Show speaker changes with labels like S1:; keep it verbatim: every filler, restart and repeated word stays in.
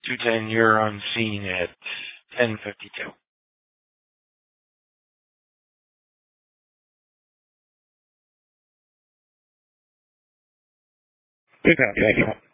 S1: two ten, you're on scene at ten fifty-two.
S2: Good copy. Thank you.